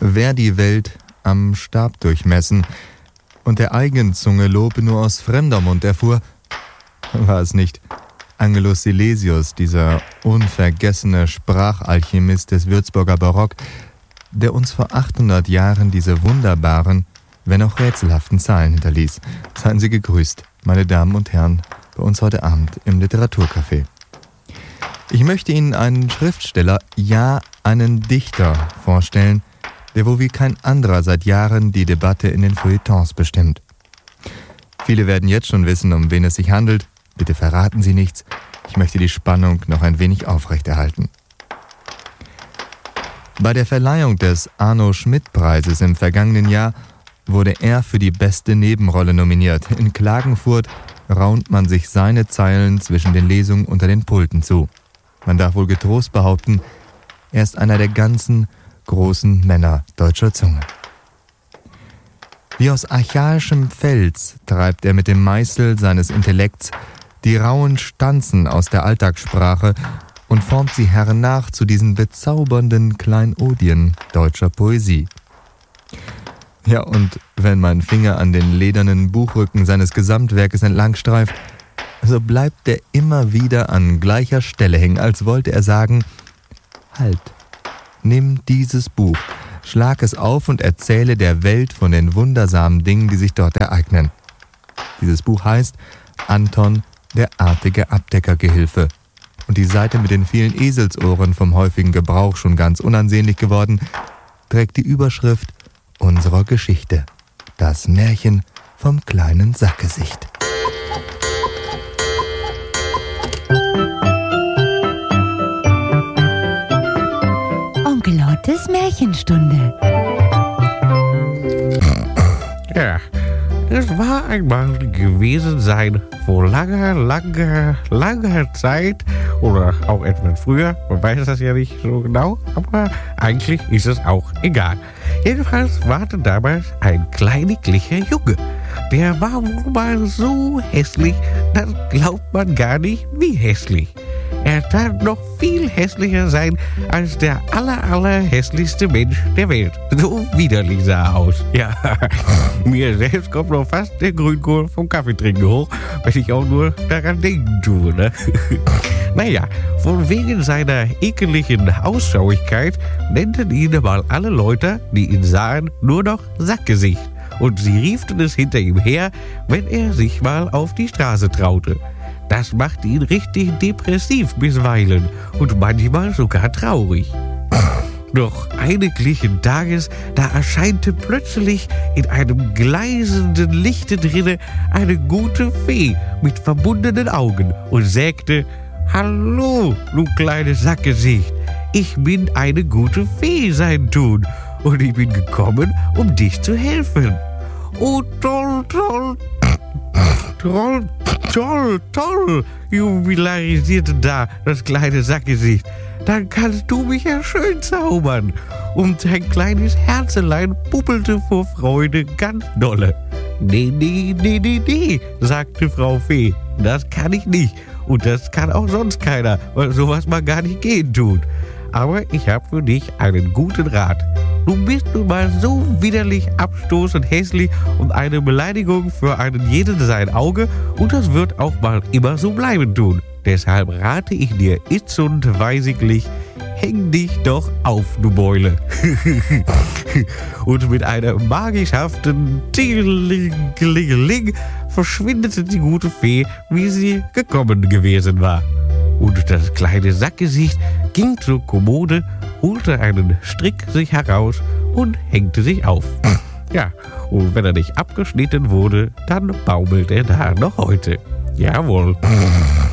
wer die Welt am Stab durchmessen und der eigenen Zunge Lobe nur aus fremder Mund erfuhr, war es nicht Angelus Silesius, dieser unvergessene Sprachalchemist des Würzburger Barock, der uns vor 800 Jahren diese wunderbaren, wenn auch rätselhaften Zahlen hinterließ. Seien Sie gegrüßt, meine Damen und Herren, bei uns heute Abend im Literaturcafé. Ich möchte Ihnen einen Schriftsteller, ja, einen Dichter vorstellen, der wohl wie kein anderer seit Jahren die Debatte in den Feuilletons bestimmt. Viele werden jetzt schon wissen, um wen es sich handelt. Bitte verraten Sie nichts. Ich möchte die Spannung noch ein wenig aufrechterhalten. Bei der Verleihung des Arno-Schmidt-Preises im vergangenen Jahr wurde er für die beste Nebenrolle nominiert. In Klagenfurt raunt man sich seine Zeilen zwischen den Lesungen unter den Pulten zu. Man darf wohl getrost behaupten, er ist einer der ganzen großen Männer deutscher Zunge. Wie aus archaischem Fels treibt er mit dem Meißel seines Intellekts die rauen Stanzen aus der Alltagssprache und formt sie hernach zu diesen bezaubernden Kleinodien deutscher Poesie. Ja, und wenn mein Finger an den ledernen Buchrücken seines Gesamtwerkes entlangstreift, so bleibt er immer wieder an gleicher Stelle hängen, als wollte er sagen: Halt, nimm dieses Buch, schlag es auf und erzähle der Welt von den wundersamen Dingen, die sich dort ereignen. Dieses Buch heißt Anton, der artige Abdeckergehilfe. Und die Seite mit den vielen Eselsohren, vom häufigen Gebrauch schon ganz unansehnlich geworden, trägt die Überschrift unserer Geschichte: Das Märchen vom kleinen Sackgesicht. Onkel Lottes Märchenstunde. Ja, es war einmal gewesen sein, vor langer Zeit, oder auch etwas früher, man weiß das ja nicht so genau, aber eigentlich ist es auch egal. Jedenfalls war damals ein kleiniglicher Junge. Der war wohl mal so hässlich, das glaubt man gar nicht, wie hässlich. Er tat noch viel hässlicher sein als der allerhässlichste Mensch der Welt. So widerlich sah er aus. Ja, mir selbst kommt noch fast der Grünkohl vom Kaffeetrinken hoch, wenn ich auch nur daran denken tue, ne? Naja, von wegen seiner ekeligen Ausschauigkeit nannten ihn mal alle Leute, die ihn sahen, nur noch Sackgesicht. Und sie rieften es hinter ihm her, wenn er sich mal auf die Straße traute. Das machte ihn richtig depressiv bisweilen und manchmal sogar traurig. Doch einiglichen Tages, da erscheinte plötzlich in einem gleißenden Lichte drinne eine gute Fee mit verbundenen Augen und sagte: Hallo, du kleines Sackgesicht, ich bin eine gute Fee sein tun und ich bin gekommen, um dich zu helfen. Oh, toll, jubilarisierte da das kleine Sackgesicht. Dann kannst du mich ja schön zaubern. Und sein kleines Herzelein puppelte vor Freude ganz dolle. Nee, sagte Frau Fee, das kann ich nicht. Und das kann auch sonst keiner, weil sowas mal gar nicht gehen tut. Aber ich habe für dich einen guten Rat. Du bist nun mal so widerlich, abstoßend hässlich und eine Beleidigung für einen jeden sein Auge, und das wird auch mal immer so bleiben tun. Deshalb rate ich dir itzund weisiglich, häng dich doch auf, du Beule. Und mit einer magischhaften Tingelingeling verschwindete die gute Fee, wie sie gekommen gewesen war. Und das kleine Sackgesicht ging zur Kommode, holte einen Strick sich heraus und hängte sich auf. Ja, und wenn er nicht abgeschnitten wurde, dann baumelt er da noch heute. Jawohl.